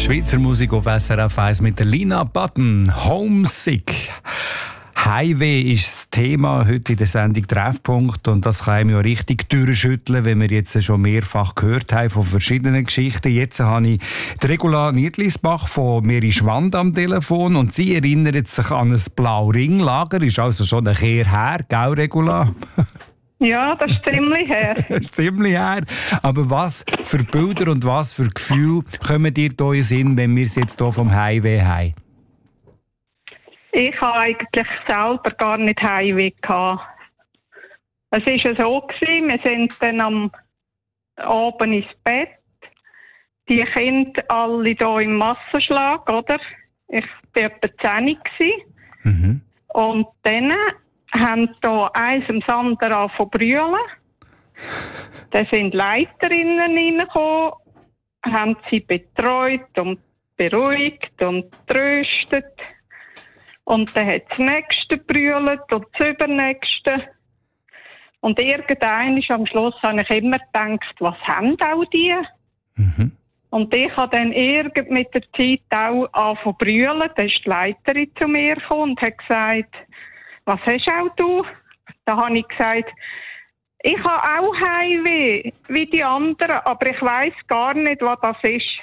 Schweizer Musik auf SRF 1 mit der Lina Button. Homesick. Heimweh ist das Thema heute in der Sendung Treffpunkt und das kann einem ja richtig durchschütteln, wenn wir jetzt schon mehrfach gehört haben von verschiedenen Geschichten. Jetzt habe ich die Regula Niedlisbach von Meri Schwand am Telefon und sie erinnert sich an ein Blau-Ring-Lager. Ist also schon ein Kehr her, gell Regula? Ja, das ist ziemlich her. Das ist ziemlich her. Aber was für Bilder und was für Gefühle kommen dir da in den Sinn, wenn wir es jetzt hier vom Heimweh haben? Ich habe eigentlich selber gar nicht Heimweh gehabt. Es war ja so, wir sind dann am Abend ins Bett. Die Kinder alle hier im Massenschlag, oder? Ich war etwa 10 gewesen. Und dann haben hier eins am anderen angefangen zu brüllen. Dann sind Leiterinnen reingekommen, haben sie betreut und beruhigt und tröstet. Und dann hat das Nächste gebrüllt und das Übernächste. Und irgendwann am Schluss habe ich immer gedacht, was haben auch die? Und ich habe dann mit der Zeit auch angefangen zu brüllen. Dann ist die Leiterin zu mir gekommen und hat gesagt, was hast auch du? Da habe ich gesagt, ich habe auch Heimweh, wie die anderen, aber ich weiss gar nicht, was das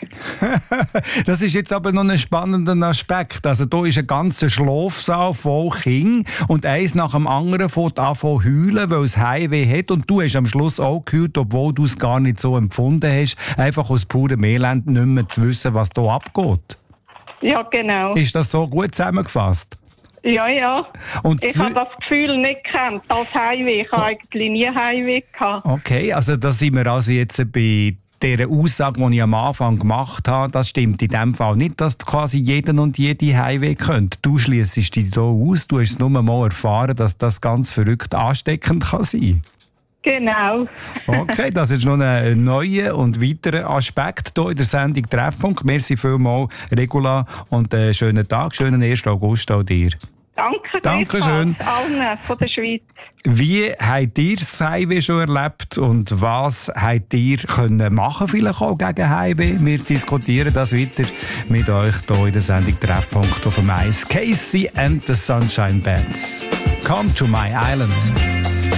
ist. Das ist jetzt aber noch ein spannender Aspekt. Also da ist ein ganzer Schlafsaal voll Kinder und eins nach dem anderen fängt an zu heulen, weil es Heimweh hat und du hast am Schluss auch geheult, obwohl du es gar nicht so empfunden hast, einfach aus purem Elend nicht mehr zu wissen, was da abgeht. Ja, genau. Ist das so gut zusammengefasst? Ja, ja. Und ich habe das Gefühl nicht gekannt als Heimweh. Ich habe eigentlich nie Heimweh gehabt. Okay, also da sind wir also jetzt bei dieser Aussage, die ich am Anfang gemacht habe. Das stimmt in dem Fall nicht, dass quasi jeden und jede Heimweh könnte. Du schliessest dich hier aus, du hast nur mal erfahren, dass das ganz verrückt ansteckend kann sein. Genau. Okay, das ist noch ein neuer und weiterer Aspekt hier in der Sendung Treffpunkt. Merci vielmals, Regula, und einen schönen Tag, schönen 1. August auch dir. Dankeschön. Allen von der Schweiz. Wie habt ihr das Heimweh schon erlebt und was habt ihr können machen, vielleicht auch gegen Heimweh? Wir diskutieren das weiter mit euch hier in der Sendung Treffpunkt auf dem Eis. Casey and the Sunshine Bands. Come to my island.